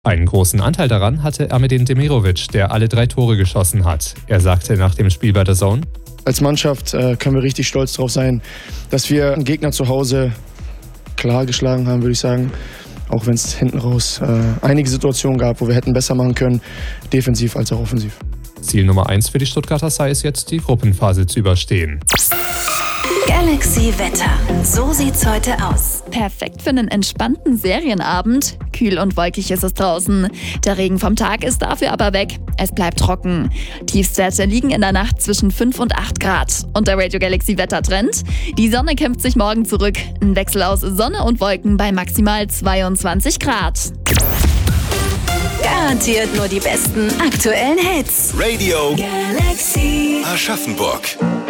Einen großen Anteil daran hatte Ermedin Demirovic, der alle 3 Tore geschossen hat. Er sagte nach dem Spiel bei DAZN: Als Mannschaft können wir richtig stolz darauf sein, dass wir einen Gegner zu Hause klar geschlagen haben, würde ich sagen. Auch wenn es hinten raus einige Situationen gab, wo wir hätten besser machen können, defensiv als auch offensiv. Ziel Nummer 1 für die Stuttgarter sei es jetzt, die Gruppenphase zu überstehen. Galaxy Wetter. So sieht's heute aus. Perfekt für einen entspannten Serienabend. Kühl und wolkig ist es draußen. Der Regen vom Tag ist dafür aber weg. Es bleibt trocken. Tiefstwerte liegen in der Nacht zwischen 5 und 8 Grad. Und der Radio Galaxy Wettertrend? Die Sonne kämpft sich morgen zurück. Ein Wechsel aus Sonne und Wolken bei maximal 22 Grad. Garantiert nur die besten aktuellen Hits. Radio Galaxy Aschaffenburg.